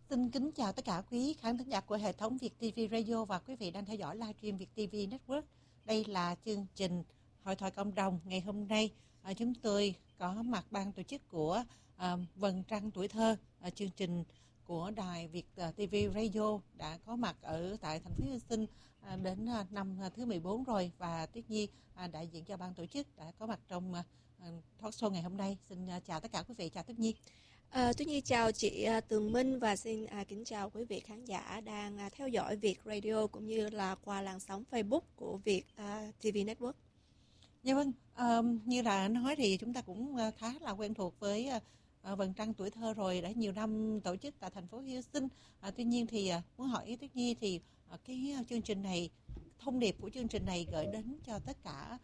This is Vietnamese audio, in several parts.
Xin kính chào tất cả quý khán thính giả của hệ thống Việt TV Radio và quý vị đang theo dõi livestream Việt TV Network. Đây là chương trình Hội thoại cộng đồng ngày hôm nay. Chúng tôi có mặt ban tổ chức của Vầng Trăng Tuổi Thơ, chương trình của đài Việt TV Radio đã có mặt ở tại thành phố Hồ Chí Minh đến năm thứ 14 rồi, và Tuyết Nhi đại diện cho ban tổ chức đã có mặt trong talk show ngày hôm nay. Xin chào tất cả quý vị, chào Tuyết Nhi. Tuyết Nhi chào chị Tường Minh và xin kính chào quý vị khán giả đang theo dõi Việt Radio cũng như là qua làn sóng Facebook của Việt TV Network. Dạ vâng, như là nói thì chúng ta cũng khá là quen thuộc với Vầng Trăng Tuổi Thơ rồi, đã nhiều năm tổ chức tại thành phố Houston. Tuy nhiên thì muốn hỏi Tuyết Nhi thì cái chương trình này, thông điệp của chương trình này gửi đến cho tất cả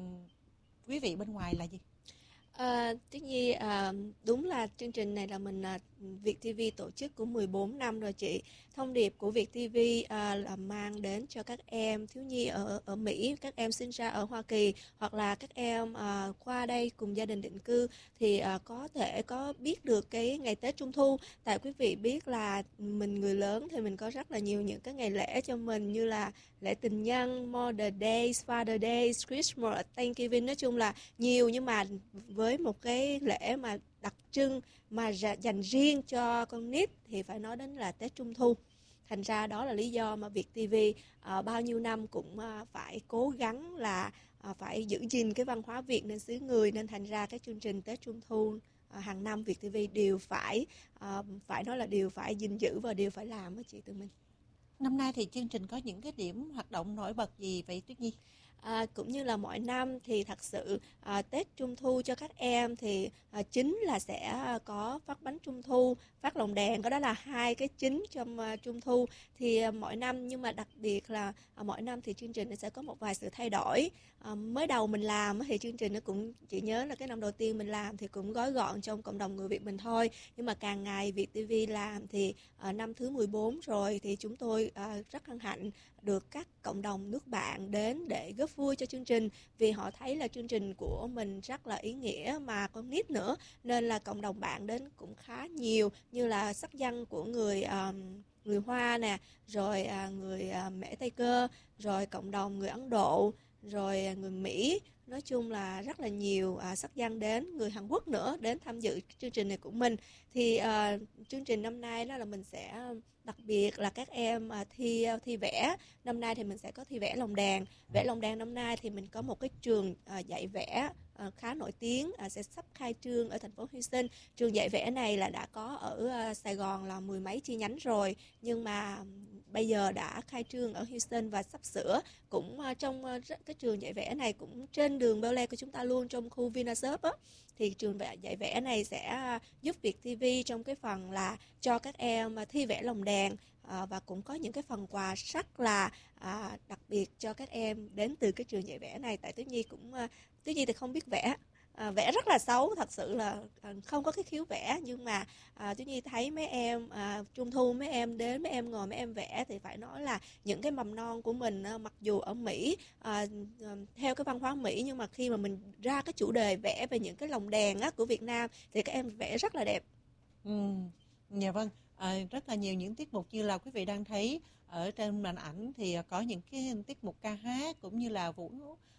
quý vị bên ngoài là gì? Tuyết Nhi, đúng là chương trình này là mình Việt TV tổ chức cũng 14 năm rồi chị. Thông điệp của Việt TV là mang đến cho các em thiếu nhi ở Mỹ, các em sinh ra ở Hoa Kỳ hoặc là các em qua đây cùng gia đình định cư thì có thể có biết được cái ngày Tết Trung Thu. Tại quý vị biết là mình người lớn thì mình có rất là nhiều những cái ngày lễ cho mình, như là lễ tình nhân, Mother Day, Father Day, Christmas, Thanksgiving, nói chung là nhiều, nhưng mà với một cái lễ mà đặc trưng mà dành riêng cho con nít thì phải nói đến là Tết Trung Thu. Thành ra đó là lý do mà Việt TV bao nhiêu năm cũng phải cố gắng là phải giữ gìn cái văn hóa Việt nên xứ người, nên thành ra cái chương trình Tết Trung Thu hàng năm Việt TV đều phải nói là đều phải gìn giữ và đều phải làm với chị Tường Minh. Năm nay thì chương trình có những cái điểm hoạt động nổi bật gì vậy Tuyết Nhi? Cũng như là mọi năm thì thật sự Tết Trung Thu cho các em thì chính là sẽ có phát bánh Trung Thu, phát lồng đèn, có đó là hai cái chính trong Trung Thu thì mọi năm. Nhưng mà đặc biệt là mỗi năm thì chương trình nó sẽ có một vài sự thay đổi. Mới đầu mình làm thì chương trình nó cũng, chị nhớ là cái năm đầu tiên mình làm thì cũng gói gọn trong cộng đồng người Việt mình thôi, nhưng mà càng ngày Việt TV làm thì năm thứ 14 rồi thì chúng tôi rất hân hạnh được các cộng đồng nước bạn đến để góp vui cho chương trình, vì họ thấy là chương trình của mình rất là ý nghĩa mà con nít nữa, nên là cộng đồng bạn đến cũng khá nhiều, như là sắc dân của người Hoa nè, rồi người Mễ Tây Cơ, rồi cộng đồng người Ấn Độ, rồi người Mỹ, nói chung là rất là nhiều sắc dân đến, người Hàn Quốc nữa đến tham dự chương trình này của mình. Thì chương trình năm nay đó là mình sẽ đặc biệt là các em thi vẽ. Năm nay thì mình sẽ có thi vẽ lồng đèn. Vẽ lồng đèn năm nay thì mình có một cái trường dạy vẽ khá nổi tiếng, sẽ sắp khai trương ở thành phố Houston. Trường dạy vẽ này là đã có ở Sài Gòn là 10 mấy chi nhánh rồi, nhưng mà bây giờ đã khai trương ở Houston và sắp sửa. Cũng trong cái trường dạy vẽ này cũng trên đường Bel Air của chúng ta luôn, trong khu Vinashop á, thì trường dạy vẽ này sẽ giúp Việt TV trong cái phần là cho các em thi vẽ lồng đèn, và cũng có những cái phần quà rất là đặc biệt cho các em đến từ cái trường dạy vẽ này. Tại Tuyết Nhi thì không biết vẽ, vẽ rất là xấu, thật sự là không có cái khiếu vẽ, nhưng mà Tuyết Nhi thấy mấy em Trung Thu, mấy em đến, mấy em ngồi, mấy em vẽ thì phải nói là những cái mầm non của mình, mặc dù ở Mỹ theo cái văn hóa Mỹ, nhưng mà khi mà mình ra cái chủ đề vẽ về những cái lồng đèn của Việt Nam thì các em vẽ rất là đẹp. Dạ vâng, rất là nhiều những tiết mục như là quý vị đang thấy ở trên màn ảnh, thì có những cái tiết mục ca hát cũng như là vũ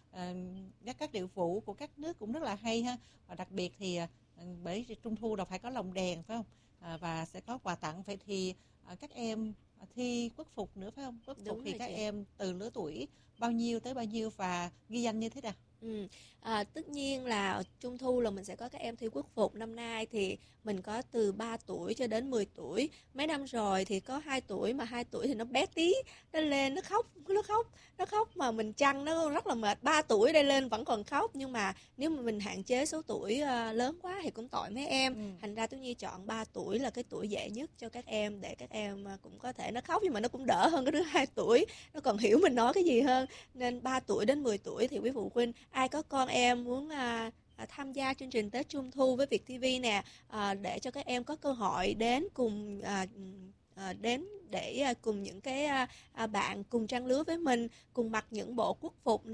các điệu vũ của các nước cũng rất là hay ha. Và đặc biệt thì bởi Trung Thu đâu phải có lồng đèn phải không? Và sẽ có quà tặng. Vậy thì các em thi quốc phục nữa phải không? Quốc phục thì các em từ lứa tuổi bao nhiêu tới bao nhiêu và ghi danh như thế nào? Tất nhiên là Trung Thu là mình sẽ có các em thi quốc phục. Năm nay thì mình có từ 3 tuổi cho đến 10 tuổi. Mấy năm rồi thì có 2 tuổi, mà 2 tuổi thì nó bé tí, nó lên nó khóc mà mình chăn nó rất là mệt. 3 tuổi đây lên vẫn còn khóc, nhưng mà nếu mà mình hạn chế số tuổi lớn quá thì cũng tội mấy em. Thành ra Tú Nhi chọn 3 tuổi là cái tuổi dễ nhất cho các em, để các em cũng có thể nó khóc nhưng mà nó cũng đỡ hơn cái đứa 2 tuổi, nó còn hiểu mình nói cái gì hơn. Nên 3 tuổi đến 10 tuổi thì quý phụ huynh ai có con em muốn tham gia chương trình Tết Trung Thu với Việt TV nè, để cho các em có cơ hội đến cùng đến để cùng những cái bạn cùng trang lứa với mình, cùng mặc những bộ quốc phục nè,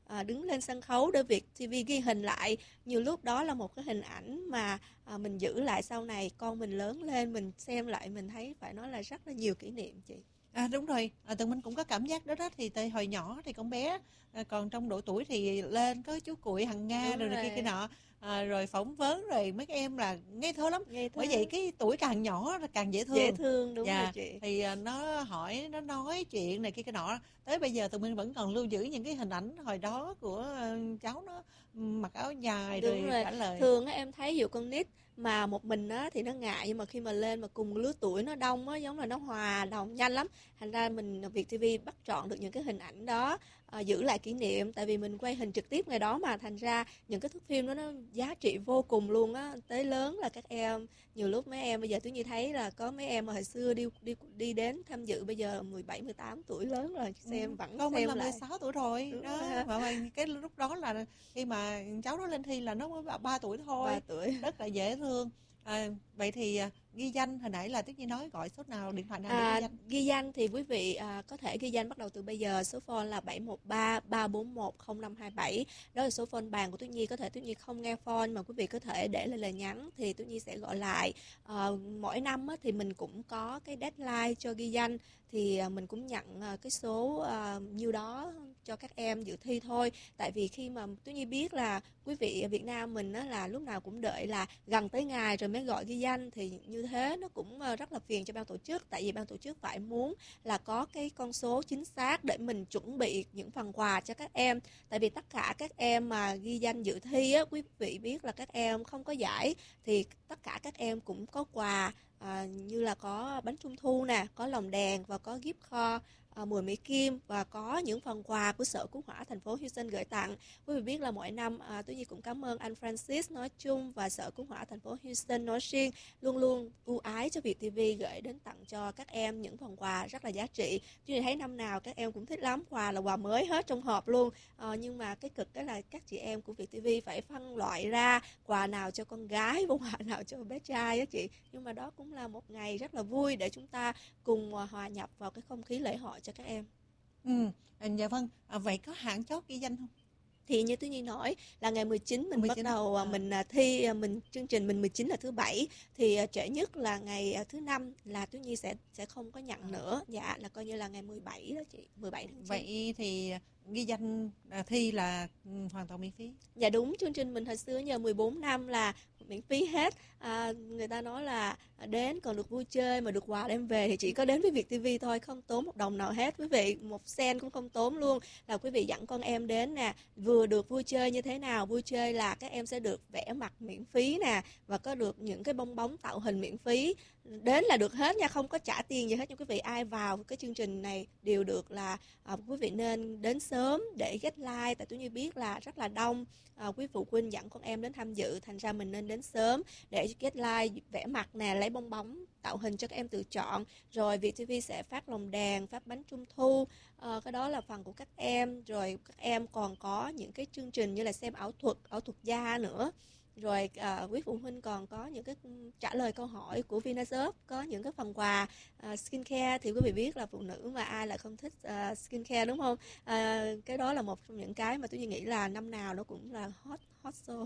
đứng lên sân khấu để Việt TV ghi hình lại. Nhiều lúc đó là một cái hình ảnh mà mình giữ lại sau này con mình lớn lên mình xem lại mình thấy phải nói là rất là nhiều kỷ niệm chị. Đúng rồi, tụi mình cũng có cảm giác đó đó. Thì từ hồi nhỏ thì con bé còn trong độ tuổi thì lên có chú Cuội Hằng Nga Đúng rồi này kia kia rồi, nọ, rồi phỏng vấn rồi mấy em là ngây thơ lắm. ngây Bởi vậy thơ, cái tuổi càng nhỏ là càng dễ dễ thương. thương, đúng rồi Dạ, chị. thì nó hỏi, nó nói chuyện này kia kia nọ. Tới bây giờ tụi mình vẫn còn lưu giữ những cái hình ảnh hồi đó của cháu nó mặc áo dài Đúng rồi rồi, trả lời. thường á em thấy ví dụ con nít mà một mình á thì nó ngại, nhưng mà khi mà lên mà cùng lứa tuổi nó đông á, giống là nó hòa đồng nhanh lắm. Thành ra mình Việt TV bắt chọn được những cái hình ảnh đó, giữ lại kỷ niệm, tại vì mình quay hình trực tiếp ngày đó mà, thành ra những cái thước phim đó nó giá trị vô cùng luôn á. Tới lớn là các em, nhiều lúc mấy em bây giờ tôi như thấy là có mấy em mà hồi xưa đi đến tham dự bây giờ 17 18 tuổi lớn rồi, xem vẫn Con mình là xem lại. 16 tuổi rồi Đúng rồi đó, ha, và cái lúc đó là khi mà cháu nó lên thi là nó mới 3 tuổi 3 thôi, tuổi. rất là dễ thương. Vậy thì ghi danh hồi nãy là Tuyết Nhi nói gọi số nào, điện thoại nào để ghi danh? Ghi danh thì quý vị có thể ghi danh bắt đầu từ bây giờ. Số phone là 713 341 0527. Đó là số phone bàn của Tuyết Nhi. Có thể Tuyết Nhi không nghe phone mà quý vị có thể để lại lời nhắn thì Tuyết Nhi sẽ gọi lại. Mỗi năm thì mình cũng có cái deadline cho ghi danh, thì mình cũng nhận cái số nhiêu đó cho các em dự thi thôi. Tại vì khi mà Tuyết Nhi biết là quý vị ở Việt Nam mình là lúc nào cũng đợi là gần tới ngày rồi mới gọi ghi danh, thì như thế nó cũng rất là phiền cho ban tổ chức. Tại vì ban tổ chức phải muốn là có cái con số chính xác để mình chuẩn bị những phần quà cho các em. Tại vì tất cả các em mà ghi danh dự thi á, quý vị biết là các em không có giải thì tất cả các em cũng có quà, như là có bánh trung thu nè, có lồng đèn và có gift kho 10 Mỹ Kim, và có những phần quà của Sở Cứu hỏa thành phố Houston gửi tặng. Quý vị biết là mỗi năm Tú Nhi cũng cảm ơn anh Francis nói chung và Sở Cứu hỏa thành phố Houston nói riêng luôn luôn ưu ái cho Việt TV gửi đến tặng cho các em những phần quà rất là giá trị. Tú Nhi thấy năm nào các em cũng thích lắm, quà là quà mới hết trong hộp luôn. Nhưng mà cái cực đó là các chị em của Việt TV phải phân loại ra quà nào cho con gái và quà nào cho bé trai á chị. Nhưng mà đó cũng là một ngày rất là vui để chúng ta cùng hòa nhập vào cái không khí lễ hội cho các em. Ừ, dạ vâng. Vậy có hạn chót ghi danh không? Thì như Tú Nhi nói là ngày 19 mình bắt 19. đầu mình thi, chương trình mình 19 là thứ bảy, thì trễ nhất là ngày thứ năm là Tú Nhi sẽ không có nhận nữa. Dạ, là coi như là ngày 17 đó chị, 17 tháng 9. Vậy thì ghi danh thi là hoàn toàn miễn phí. Dạ đúng, chương trình mình hồi xưa nhờ 14 năm là miễn phí hết. Người ta nói là đến còn được vui chơi mà được quà đem về thì chỉ có đến với Việt TV thôi, không tốn một đồng nào hết quý vị, một sen cũng không tốn luôn. Là quý vị dẫn con em đến nè, vừa được vui chơi như thế nào, vui chơi là các em sẽ được vẽ mặt miễn phí nè, và có được những cái bong bóng tạo hình miễn phí. Đến là được hết nha, không có trả tiền gì hết. Nhưng quý vị ai vào cái chương trình này đều được là quý vị nên đến sớm để get like, tại tôi như biết là rất là đông quý phụ huynh dẫn con em đến tham dự, thành ra mình nên đến sớm để get like, vẽ mặt nè, lấy bong bóng tạo hình cho các em tự chọn. Rồi VietTV sẽ phát lồng đèn, phát bánh trung thu, cái đó là phần của các em. Rồi các em còn có những cái chương trình như là xem ảo thuật da nữa. Rồi quý phụ huynh còn có những cái trả lời câu hỏi của Vinashop, có những cái phần quà skincare. Thì quý vị biết là phụ nữ mà ai lại không thích skincare đúng không? Cái đó là một trong những cái mà tôi nghĩ là năm nào nó cũng là hot show.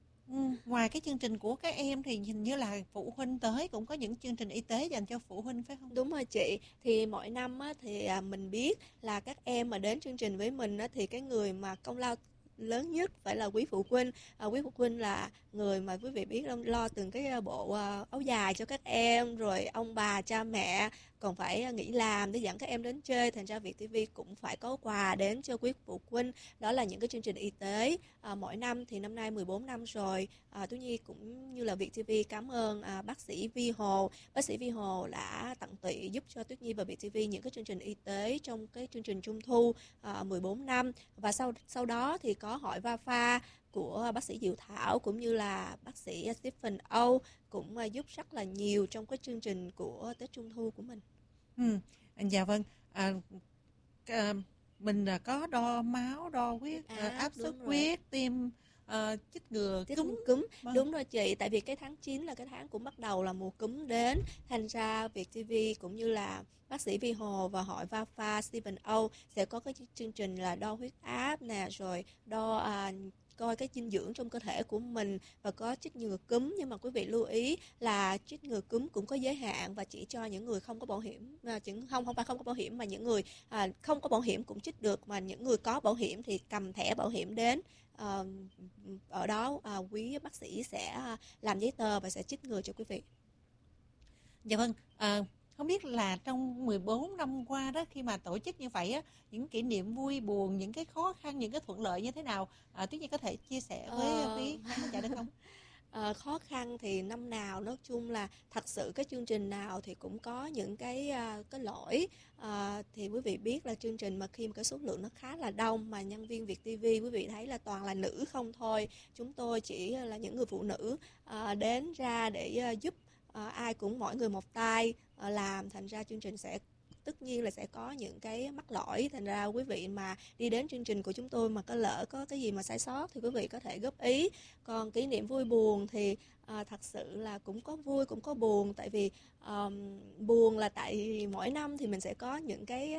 Ngoài cái chương trình của các em thì hình như là phụ huynh tới cũng có những chương trình y tế dành cho phụ huynh phải không? Đúng rồi chị, thì mỗi năm á, thì mình biết là các em mà đến chương trình với mình á, thì cái người mà công lao lớn nhất phải là quý phụ huynh. Quý phụ huynh là người mà quý vị biết lo từng cái bộ áo dài cho các em, rồi ông bà cha mẹ còn phải nghỉ làm để dẫn các em đến chơi, thành ra Việt TV cũng phải có quà đến cho quý phụ huynh. Đó là những cái chương trình y tế mỗi năm. Thì năm nay 14 năm rồi, Tú Nhi cũng như là Việt TV cảm ơn bác sĩ Vi Hồ. Bác sĩ Vi Hồ đã tận tụy giúp cho Tuyết Nhi và Việt TV những cái chương trình y tế trong cái chương trình Trung thu 14 năm. Và sau đó thì có hội Va của bác sĩ Diệu Thảo cũng như là bác sĩ Stephen Âu cũng giúp rất là nhiều trong cái chương trình của Tết Trung thu của mình. Dạ vâng. Mình có đo máu, đo huyết, áp suất Đúng rồi. huyết, tiêm chích ngừa Chích cúm. cúm, Vâng. đúng rồi chị, tại vì cái tháng 9 là cái tháng cũng bắt đầu là mùa cúm đến, thành ra VietTV cũng như là bác sĩ Vi Hồ và hội VAFA Stephen O sẽ có cái chương trình là đo huyết áp nè, rồi đo coi cái dinh dưỡng trong cơ thể của mình và có chích ngừa cúm. Nhưng mà quý vị lưu ý là chích ngừa cúm cũng có giới hạn và chỉ cho những người không có bảo hiểm, không phải không có bảo hiểm mà những người không có bảo hiểm cũng chích được, mà những người có bảo hiểm thì cầm thẻ bảo hiểm đến. Ờ, Ở đó quý bác sĩ sẽ làm giấy tờ và sẽ chích ngừa cho quý vị. Dạ vâng, không biết là trong 14 năm qua đó, khi mà tổ chức như vậy á, những kỷ niệm vui buồn, những cái khó khăn, những cái thuận lợi như thế nào, Tuyết Nhi có thể chia sẻ với Ờ, quý khán giả được không? Khó khăn thì năm nào nói chung là thật sự cái chương trình nào thì cũng có những cái lỗi. Thì quý vị biết là chương trình mà khi mà cái số lượng nó khá là đông mà nhân viên VietTV quý vị thấy là toàn là nữ không thôi, chúng tôi chỉ là những người phụ nữ đến ra để giúp, ai cũng mỗi người một tay làm, thành ra chương trình sẽ tất nhiên là sẽ có những cái mắc lỗi, thành ra quý vị mà đi đến chương trình của chúng tôi mà có lỡ có cái gì mà sai sót thì quý vị có thể góp ý. Còn kỷ niệm vui buồn thì thật sự là cũng có vui cũng có buồn, tại vì buồn là tại vì mỗi năm thì mình sẽ có những cái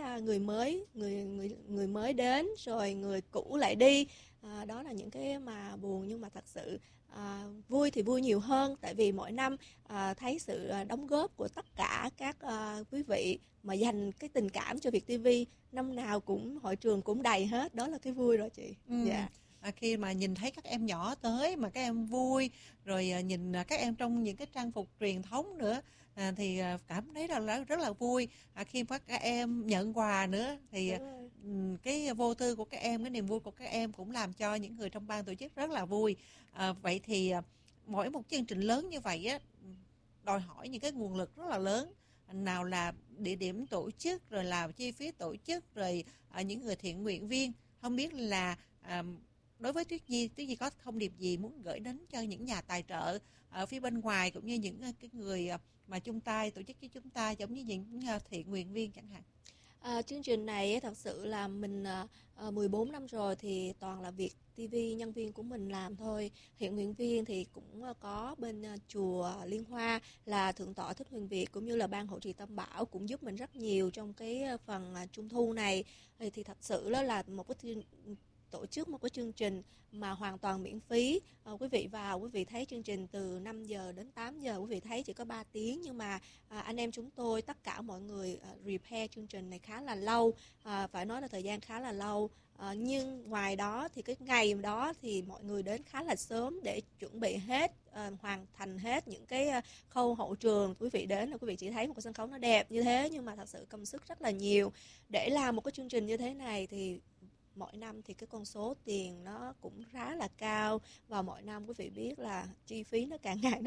người mới đến rồi người cũ lại đi. Đó là những cái mà buồn, nhưng mà thật sự vui thì vui nhiều hơn, tại vì mỗi năm thấy sự đóng góp của tất cả các quý vị mà dành cái tình cảm cho VietTV, năm nào cũng hội trường cũng đầy hết, đó là cái vui rồi chị. Dạ. Khi mà nhìn thấy các em nhỏ tới mà các em vui, rồi nhìn các em trong những cái trang phục truyền thống nữa, thì cảm thấy là rất là vui. Khi mà các em nhận quà nữa thì Đúng rồi. cái vô tư của các em, cái niềm vui của các em cũng làm cho những người trong ban tổ chức rất là vui. Vậy thì mỗi một chương trình lớn như vậy á, đòi hỏi những cái nguồn lực rất là lớn, nào là địa điểm tổ chức, rồi là chi phí tổ chức, rồi những người thiện nguyện viên. Không biết là đối với Tuyết Nhi có thông điệp gì muốn gửi đến cho những nhà tài trợ ở phía bên ngoài, cũng như những cái người mà chung tay tổ chức với chúng ta, giống như những thiện nguyện viên chẳng hạn? Chương trình này thật sự là mình 14 năm rồi thì toàn là việc TV nhân viên của mình làm thôi. Hiện nguyện viên thì cũng có bên chùa Liên Hoa là Thượng tọa Thích Huyền Việt, cũng như là ban hộ trì Tam Bảo cũng giúp mình rất nhiều trong cái phần trung thu này. Thì thật sự đó là một cái tổ chức một cái chương trình mà hoàn toàn miễn phí. Quý vị vào, quý vị thấy chương trình từ 5 giờ đến 8 giờ, quý vị thấy chỉ có 3 tiếng, nhưng mà anh em chúng tôi tất cả mọi người repair chương trình này khá là lâu, phải nói là thời gian khá là lâu. Nhưng ngoài đó thì cái ngày đó thì mọi người đến khá là sớm để chuẩn bị hết, hoàn thành hết những cái khâu hậu trường. Quý vị đến là quý vị chỉ thấy một cái sân khấu nó đẹp như thế, nhưng mà thật sự công sức rất là nhiều để làm một cái chương trình như thế này. Thì mỗi năm thì cái con số tiền nó cũng khá là cao, và mỗi năm quý vị biết là chi phí nó càng ngày nó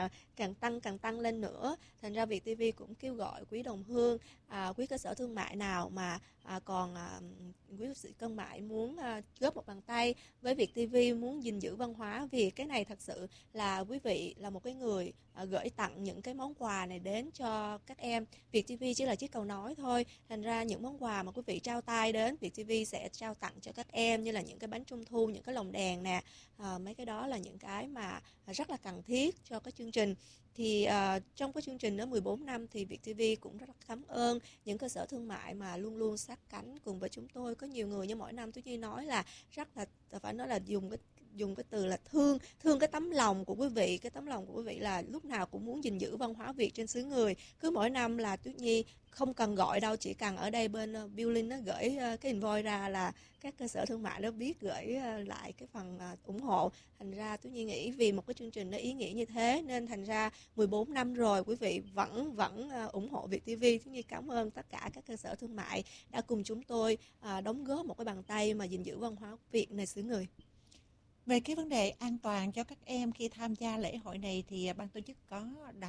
càng tăng lên nữa. Thành ra VietTV cũng kêu gọi quý đồng hương, quý cơ sở thương mại nào mà còn quý sĩ cân mại muốn góp một bàn tay với VietTV, muốn gìn giữ văn hóa Việt. Cái này thật sự là quý vị là một cái người gửi tặng những cái món quà này đến cho các em. VietTV chỉ là chiếc cầu nối thôi, thành ra những món quà mà quý vị trao tay đến, VietTV sẽ trao tặng cho các em, như là những cái bánh trung thu, những cái lồng đèn nè. Mấy cái đó là những cái mà rất là cần thiết cho cái chương trình. Thì trong cái chương trình đó 14 năm thì VietTV cũng rất là cảm ơn những cơ sở thương mại mà luôn luôn sát cánh cùng với chúng tôi. Có nhiều người như mỗi năm Tuyết Nhi nói là rất là, phải nói là dùng cái từ là thương cái tấm lòng của quý vị. Cái tấm lòng của quý vị là lúc nào cũng muốn gìn giữ văn hóa Việt trên xứ người. Cứ mỗi năm là Tuyết Nhi không cần gọi đâu, chỉ cần ở đây bên Billing nó gửi cái invoice ra là các cơ sở thương mại nó biết gửi lại cái phần ủng hộ. Thành ra Tuyết Nhi nghĩ vì một cái chương trình nó ý nghĩa như thế nên thành ra 14 năm rồi quý vị vẫn ủng hộ VietTV. Tuyết Nhi cảm ơn tất cả các cơ sở thương mại đã cùng chúng tôi đóng góp một cái bàn tay mà gìn giữ văn hóa Việt này xứ người. Về cái vấn đề an toàn cho các em khi tham gia lễ hội này thì ban tổ chức có đặt cái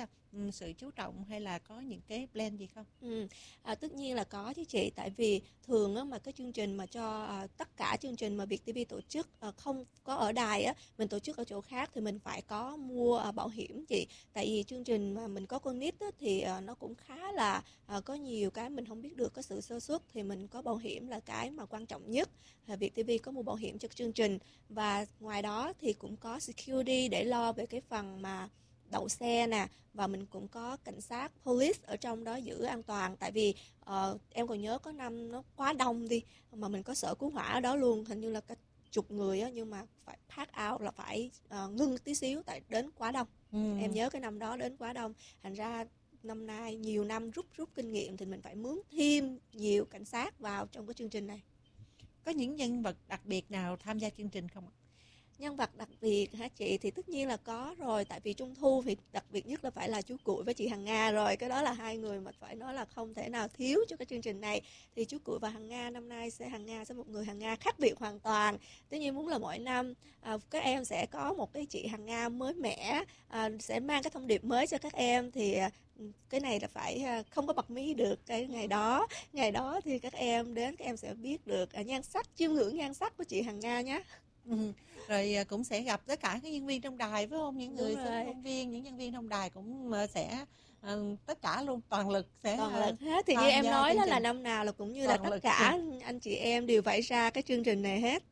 sự chú trọng hay là có những cái plan gì không? Tất nhiên là có chứ chị, tại vì thường á, mà cái chương trình mà cho tất cả chương trình mà VietTV tổ chức không có ở đài á, mình tổ chức ở chỗ khác thì mình phải có mua bảo hiểm chị. Tại vì chương trình mà mình có con nít á, thì nó cũng khá là có nhiều cái mình không biết được, có sự sơ suất, thì mình có bảo hiểm là cái mà quan trọng nhất. VietTV có mua bảo hiểm cho chương trình, và ngoài đó thì cũng có security để lo về cái phần mà đậu xe nè, và mình cũng có cảnh sát police ở trong đó giữ an toàn. Tại vì em còn nhớ có năm nó quá đông đi, mà mình có sở cứu hỏa ở đó luôn, hình như là cả chục người á, nhưng mà phải pass out, là phải ngưng tí xíu tại đến quá đông. Em nhớ cái năm đó đến quá đông, thành ra năm nay nhiều năm rút kinh nghiệm thì mình phải mướn thêm nhiều cảnh sát vào trong cái chương trình này. Có những nhân vật đặc biệt nào tham gia chương trình không ạ? Nhân vật đặc biệt hả chị? Thì tất nhiên là có rồi, tại vì Trung Thu thì đặc biệt nhất là phải là chú Cuội với chị Hằng Nga rồi. Cái đó là hai người mà phải nói là không thể nào thiếu cho cái chương trình này. Thì chú Cuội và Hằng Nga năm nay Hằng Nga sẽ một người Hằng Nga khác biệt hoàn toàn. Tất nhiên muốn là mỗi năm các em sẽ có một cái chị Hằng Nga mới mẻ, sẽ mang cái thông điệp mới cho các em. Thì cái này là phải không có bật mí được cái ngày đó thì các em đến, các em sẽ biết được nhan sắc, chiêm ngưỡng nhan sắc của chị Hằng Nga nhé. Rồi cũng sẽ gặp tất cả các nhân viên trong đài phải không? Những người Đúng phát rồi. ngôn viên, những nhân viên trong đài cũng sẽ tất cả luôn, toàn lực sẽ Toàn lực hết. Thì như tham em gia nói chương đó, là trình. năm nào là cũng như là Toàn tất lực. cả anh chị em đều phải ra cái chương trình này hết.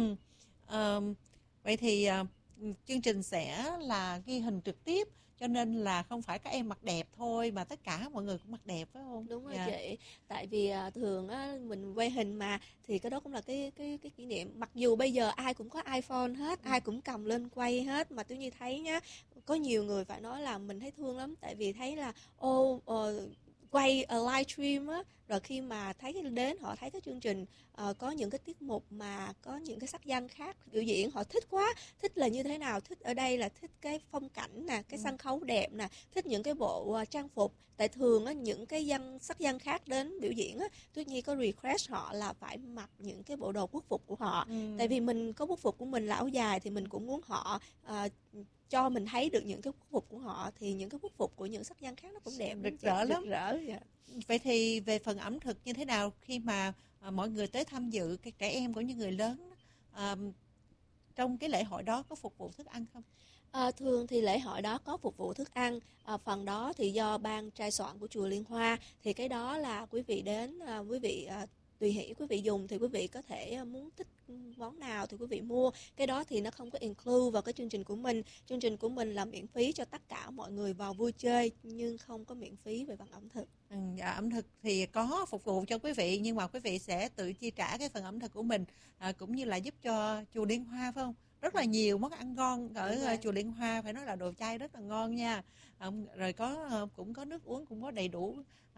Vậy thì chương trình sẽ là ghi hình trực tiếp, cho nên là không phải các em mặc đẹp thôi mà tất cả mọi người cũng mặc đẹp phải không? Đúng rồi Dạ. chị. Tại vì thường á mình quay hình mà, thì cái đó cũng là cái kỷ niệm. Mặc dù bây giờ ai cũng có iPhone hết, ai cũng cầm lên quay hết, mà tôi như thấy nhá, có nhiều người phải nói là mình thấy thương lắm, tại vì thấy là quay livestream á, rồi khi mà thấy đến họ thấy cái chương trình có những cái tiết mục mà có những cái sắc danh khác biểu diễn, họ thích quá. Thích là như thế nào? Thích ở đây là thích cái phong cảnh nè, cái sân khấu đẹp nè, thích những cái bộ trang phục. Tại thường á, những cái sắc dân khác đến biểu diễn á, Tuyết Nhi có request họ là phải mặc những cái bộ đồ quốc phục của họ. Tại vì mình có quốc phục của mình là áo dài, thì mình cũng muốn họ cho mình thấy được những cái quốc phục của họ. Thì những cái quốc phục của những sắc dân khác nó cũng đẹp, Rực rỡ lắm. Rực rỡ. Dạ. Vậy thì về phần ẩm thực như thế nào khi mà mọi người tới tham dự, các trẻ em cũng như người lớn trong cái lễ hội đó có phục vụ thức ăn không? Thường thì lễ hội đó có phục vụ thức ăn, phần đó thì do ban trai soạn của chùa Liên Hoa, thì cái đó là quý vị đến, quý vị tùy hỷ quý vị dùng, thì quý vị có thể muốn thích món nào thì quý vị mua. Cái đó thì nó không có include vào cái chương trình của mình. Chương trình của mình là miễn phí cho tất cả mọi người vào vui chơi, nhưng không có miễn phí về phần ẩm thực. Dạ, ẩm thực thì có phục vụ cho quý vị, nhưng mà quý vị sẽ tự chi trả cái phần ẩm thực của mình, cũng như là giúp cho chùa Liên Hoa phải không? Rất là nhiều món ăn ngon ở chùa Liên Hoa, phải nói là đồ chay rất là ngon nha. Rồi cũng có nước uống cũng có đầy đủ.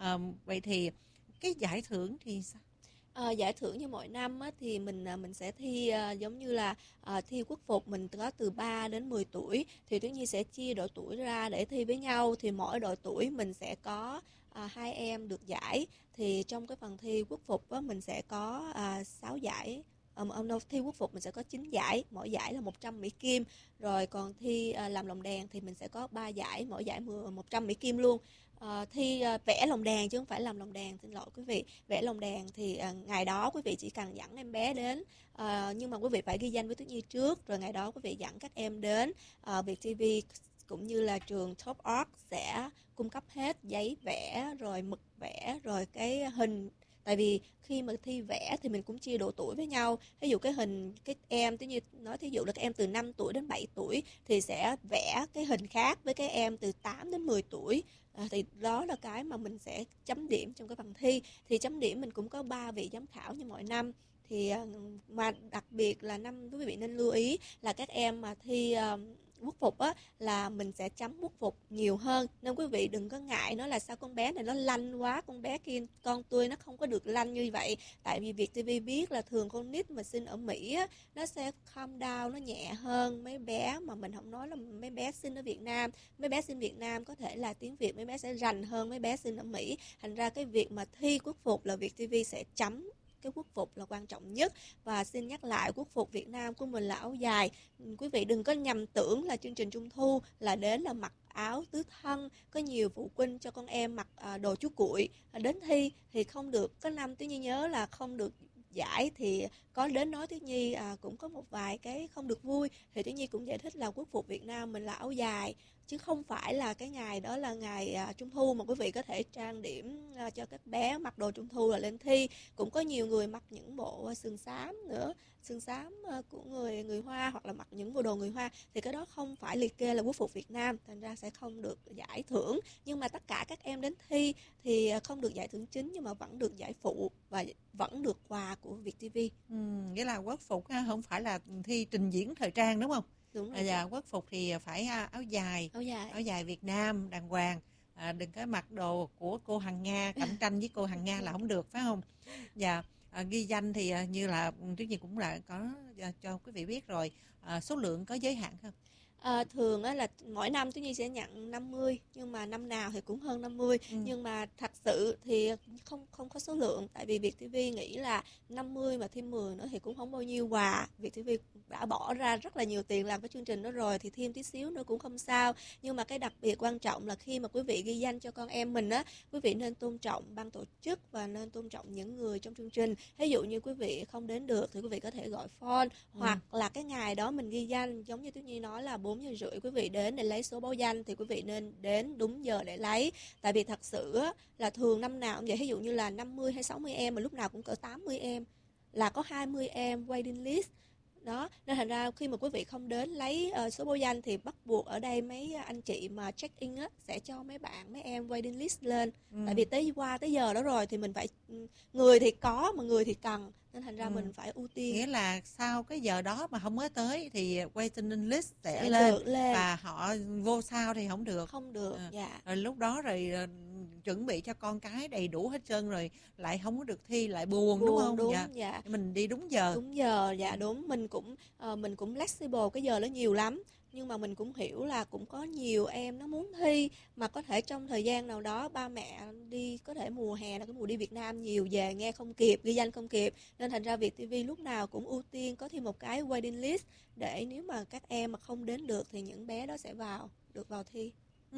Vậy thì cái giải thưởng thì sao? Giải thưởng như mọi năm á, thì mình sẽ thi giống như là thi quốc phục, mình có từ 3 đến 10 tuổi, thì Tuyết Nhi sẽ chia độ tuổi ra để thi với nhau. Thì mỗi độ tuổi mình sẽ có 2 em được giải. Thì trong cái phần thi quốc phục á, mình sẽ có 6 giải. Thi quốc phục mình sẽ có 9 giải, mỗi giải là 100 Mỹ Kim. Rồi còn thi làm lồng đèn thì mình sẽ có 3 giải, mỗi giải 100 Mỹ Kim luôn. Thi vẽ lồng đèn chứ không phải làm lồng đèn, xin lỗi quý vị. Vẽ lồng đèn thì ngày đó quý vị chỉ cần dẫn em bé đến, nhưng mà quý vị phải ghi danh với Tuyết Nhi trước, rồi ngày đó quý vị dẫn các em đến. VietTV cũng như là trường Top Art sẽ cung cấp hết giấy vẽ, rồi mực vẽ, rồi cái hình. Tại vì khi mà thi vẽ thì mình cũng chia độ tuổi với nhau. Ví dụ cái em, như nói thí dụ là các em từ 5 tuổi đến 7 tuổi thì sẽ vẽ cái hình khác với cái em từ 8 đến 10 tuổi. Thì đó là cái mà mình sẽ chấm điểm trong cái phần thi. Thì chấm điểm mình cũng có 3 vị giám khảo như mọi năm. Thì mà đặc biệt là quý vị nên lưu ý là các em mà thi quốc phục á, là mình sẽ chấm quốc phục nhiều hơn, nên quý vị đừng có ngại nói là sao con bé này nó lanh quá, con bé kia con tôi nó không có được lanh như vậy. Tại vì VietTV biết là thường con nít mà sinh ở Mỹ á, nó sẽ calm down, nó nhẹ hơn mấy bé mà mình không nói là mấy bé sinh ở Việt Nam. Mấy bé sinh Việt Nam có thể là tiếng Việt mấy bé sẽ rành hơn mấy bé sinh ở Mỹ. Thành ra cái việc mà thi quốc phục là VietTV sẽ chấm cái quốc phục là quan trọng nhất. Và xin nhắc lại, quốc phục Việt Nam của mình là áo dài. Quý vị đừng có nhầm tưởng là chương trình Trung thu là đến là mặc áo tứ thân. Có nhiều phụ huynh cho con em mặc đồ chú cuội, đến thi thì không được. Có năm Tuyết Nhi nhớ là không được giải, thì có đến nói Tuyết Nhi cũng có một vài cái không được vui, thì Tuyết Nhi cũng giải thích là quốc phục Việt Nam mình là áo dài, chứ không phải là cái ngày đó là ngày Trung thu mà quý vị có thể trang điểm cho các bé mặc đồ Trung thu là lên thi. Cũng có nhiều người mặc những bộ sườn xám nữa, sườn xám của người Hoa, hoặc là mặc những bộ đồ người Hoa, thì cái đó không phải liệt kê là quốc phục Việt Nam, thành ra sẽ không được giải thưởng. Nhưng mà tất cả các em đến thi thì không được giải thưởng chính, nhưng mà vẫn được giải phụ và vẫn được quà của VietTV. Nghĩa là quốc phục không phải là thi trình diễn thời trang đúng không? Đúng rồi. Dạ, quốc phục thì phải áo dài Việt Nam đàng hoàng, đừng có mặc đồ của cô Hằng Nga, cạnh tranh với cô Hằng Nga là không được, phải không? Dạ, ghi danh thì như là Tuyết Nhi cũng là có cho quý vị biết rồi, số lượng có giới hạn không? Thường là mỗi năm Tuyết Nhi sẽ nhận 50, nhưng mà năm nào thì cũng hơn 50. Nhưng mà thật sự thì không có số lượng, tại vì VietTV nghĩ là 50 mà thêm 10 nữa thì cũng không bao nhiêu quà. VietTV đã bỏ ra rất là nhiều tiền làm cái chương trình đó rồi, thì thêm tí xíu nữa cũng không sao. Nhưng mà cái đặc biệt quan trọng là khi mà quý vị ghi danh cho con em mình á, quý vị nên tôn trọng ban tổ chức và nên tôn trọng những người trong chương trình. Ví dụ như quý vị không đến được thì quý vị có thể gọi phone, hoặc là cái ngày đó mình ghi danh, giống như Tuyết Nhi nói là 4 giờ rưỡi quý vị đến để lấy số báo danh, thì quý vị nên đến đúng giờ để lấy. Tại vì thật sự là thường năm nào cũng vậy, ví dụ như là 50 hay 60 em mà lúc nào cũng cỡ 80 em, là có 20 em waiting list đó, nên thành ra khi mà quý vị không đến lấy số báo danh thì bắt buộc ở đây mấy anh chị mà check in sẽ cho mấy em waiting list lên. Tại vì tới giờ đó rồi thì mình phải, người thì có mà người thì cần, nên thành ra mình phải ưu tiên. Nghĩa là sau cái giờ đó mà không có tới thì waiting list sẽ lên và họ vô sau thì không được. Dạ. Rồi lúc đó rồi chuẩn bị cho con cái đầy đủ hết trơn rồi lại không có được thi, lại buồn đúng không? Đúng, dạ. Mình đi đúng giờ. Dạ đúng. Mình cũng flexible cái giờ đó nhiều lắm, nhưng mà mình cũng hiểu là cũng có nhiều em nó muốn thi, mà có thể trong thời gian nào đó ba mẹ đi, có thể mùa hè là cái mùa đi Việt Nam nhiều, về nghe không kịp, ghi danh không kịp, nên thành ra VietTV lúc nào cũng ưu tiên có thêm một cái waiting list, để nếu mà các em mà không đến được thì những bé đó sẽ được vào thi.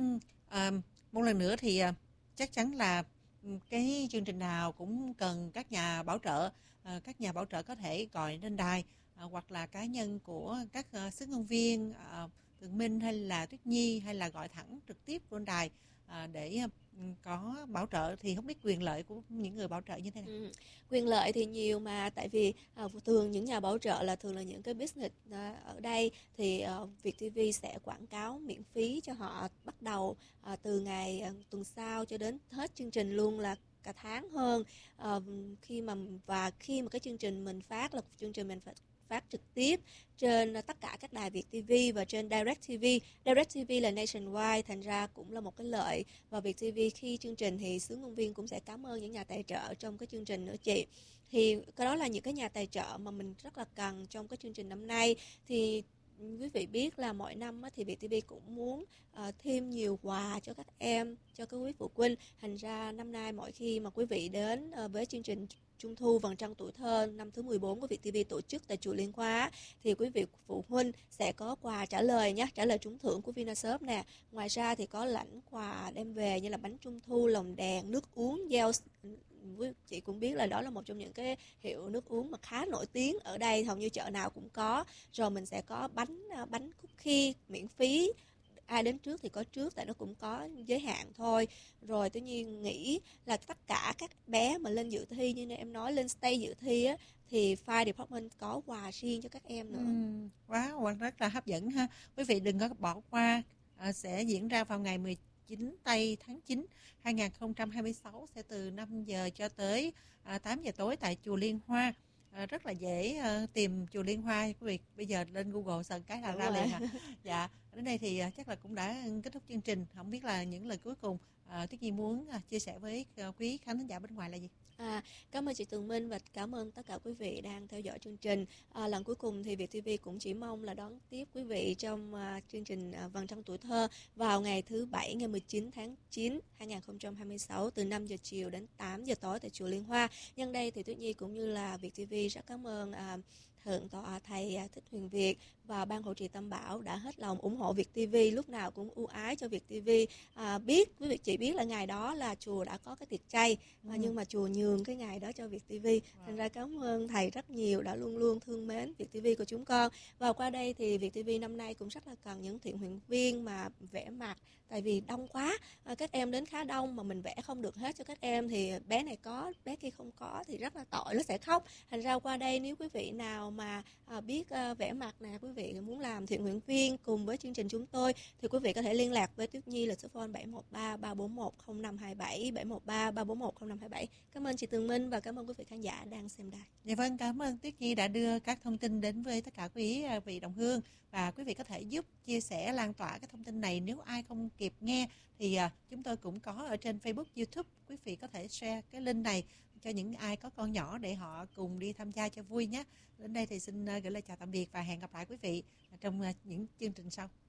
Một lần nữa thì chắc chắn là cái chương trình nào cũng cần các nhà bảo trợ. Các nhà bảo trợ có thể gọi lên đài, hoặc là cá nhân của các xướng ngôn viên Tường Minh hay là Tuyết Nhi, hay là gọi thẳng trực tiếp lên đài để có bảo trợ. Thì không biết quyền lợi của những người bảo trợ như thế nào? Quyền lợi thì nhiều mà, tại vì thường những nhà bảo trợ là thường là những cái business ở đây, thì VietTV sẽ quảng cáo miễn phí cho họ, bắt đầu từ ngày tuần sau cho đến hết chương trình luôn, là cả tháng hơn. Khi mà cái chương trình mình phát là chương trình mình phát trực tiếp trên tất cả các đài VietTV và trên DirecTV. DirecTV là nationwide, thành ra cũng là một cái lợi. Và VietTV khi chương trình thì xướng ngôn viên cũng sẽ cảm ơn những nhà tài trợ trong cái chương trình nữa chị. Thì cái đó là những cái nhà tài trợ mà mình rất là cần trong cái chương trình năm nay. Thì quý vị biết là mỗi năm thì VietTV cũng muốn thêm nhiều quà cho các em, cho các quý phụ huynh. Thành ra năm nay mỗi khi mà quý vị đến với chương trình Trung thu Vầng Trăng Tuổi Thơ năm thứ 14 của VietTV tổ chức tại chùa Liên Hoa, thì quý vị phụ huynh sẽ có quà trả lời trúng thưởng của Vinashop nè. Ngoài ra thì có lãnh quà đem về như là bánh trung thu, lồng đèn, nước uống gel. Chị cũng biết là đó là một trong những cái hiệu nước uống mà khá nổi tiếng ở đây, hầu như chợ nào cũng có. Rồi mình sẽ có bánh cookie miễn phí, ai đến trước thì có trước, tại nó cũng có giới hạn thôi. Rồi tuy nhiên nghĩ là tất cả các bé mà lên dự thi, như em nói lên stage dự thi thì Fire Department có quà riêng cho các em nữa. Wow, rất là hấp dẫn ha. Quý vị đừng có bỏ qua, sẽ diễn ra vào ngày 19 tây tháng 9 2026, sẽ từ 5 giờ cho tới 8 giờ tối tại chùa Liên Hoa. Rất là dễ tìm chùa Liên Hoa, quý vị bây giờ lên Google search cái là ra liền. Dạ, Đến đây thì chắc là cũng đã kết thúc chương trình. Không biết là những lời cuối cùng Tuyết Nhi muốn chia sẻ với quý khán thính giả bên ngoài là gì? Cảm ơn chị Tường Minh và cảm ơn tất cả quý vị đang theo dõi chương trình. Lần cuối cùng thì VietTV cũng chỉ mong là đón tiếp quý vị trong chương trình Vầng Trăng Tuổi Thơ vào ngày thứ Bảy, ngày 19 tháng 9, 2026 từ 5 giờ chiều đến 8 giờ tối tại chùa Liên Hoa. Nhân đây thì Tuyết Nhi cũng như là VietTV rất cảm ơn Thượng tọa thầy Thích Huyền Việt và ban hộ trì Tam Bảo đã hết lòng ủng hộ VietTV, lúc nào cũng ưu ái cho VietTV. Biết quý vị chỉ biết là ngày đó là chùa đã có cái tiệc chay, nhưng mà chùa nhường cái ngày đó cho VietTV. Thành ra cảm ơn thầy rất nhiều đã luôn luôn thương mến VietTV của chúng con. Và qua đây thì VietTV năm nay cũng rất là cần những thiện nguyện viên mà vẽ mặt, tại vì đông quá, các em đến khá đông mà mình vẽ không được hết cho các em thì bé này có, bé kia không có thì rất là tội, nó sẽ khóc. Thành ra qua đây nếu quý vị nào mà biết vẽ mặt nè, quý vị muốn làm thiện nguyện viên cùng với chương trình chúng tôi thì quý vị có thể liên lạc với Tuyết Nhi là số phone 713 341 0527 713 341 0527. Cảm ơn chị Tường Minh và cảm ơn quý vị khán giả đang xem đài. Dạ vâng, cảm ơn Tuyết Nhi đã đưa các thông tin đến với tất cả quý vị đồng hương, và quý vị có thể giúp chia sẻ lan tỏa cái thông tin này. Nếu ai không kịp nghe thì chúng tôi cũng có ở trên Facebook, YouTube, quý vị có thể share cái link này cho những ai có con nhỏ để họ cùng đi tham gia cho vui nhé. Đến đây thì xin gửi lời chào tạm biệt và hẹn gặp lại quý vị trong những chương trình sau.